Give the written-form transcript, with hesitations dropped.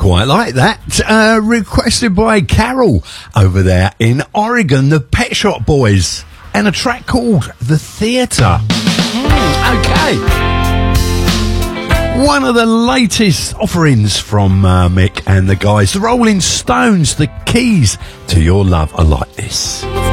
quite like that. Requested by Carol over there in Oregon, the Pet Shop Boys, and a track called The Theatre. Okay. One of the latest offerings from Mick and the guys, the Rolling Stones, the keys to your love are like this.